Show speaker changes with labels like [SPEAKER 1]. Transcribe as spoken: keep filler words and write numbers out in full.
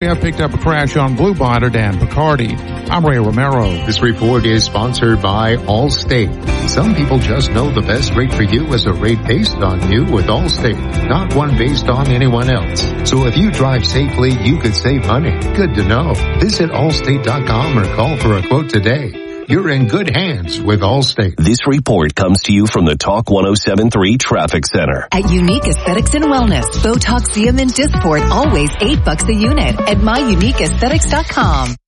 [SPEAKER 1] We have picked up a crash on Blue Bonnet and Picardy. I'm Ray Romero.
[SPEAKER 2] This report is sponsored by Allstate. Some people just know the best rate for you is a rate based on you with Allstate, not one based on anyone else. So if you drive safely, you could save money. Good to know. Visit allstate dot com or call for a quote today. You're in good hands with Allstate.
[SPEAKER 3] This report comes to you from the Talk one oh seven point three Traffic Center.
[SPEAKER 4] At Unique Aesthetics and Wellness, Botox, Xeomin, Dysport, always eight bucks a unit at my unique aesthetics dot com.